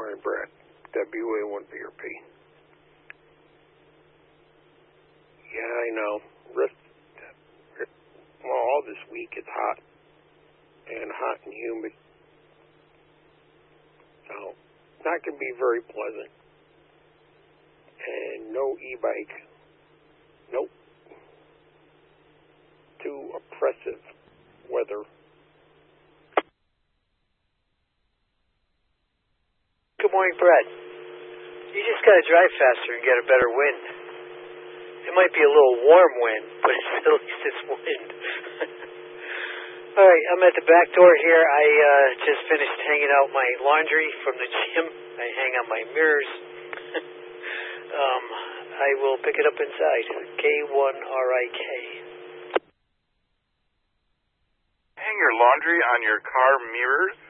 morning, Brett. WA1BRP. Yeah, I know. All this week it's hot and humid. So, not going to be very pleasant. And no e-bike. Nope. Too oppressive weather. Good morning, Brett. You just got to drive faster and get a better wind. It might be a little warm wind, but at least it's wind. All right, I'm at the back door here. I just finished hanging out my laundry from the gym. I hang out my mirrors. I will pick it up inside. K1RIK. Hang your laundry on your car mirrors?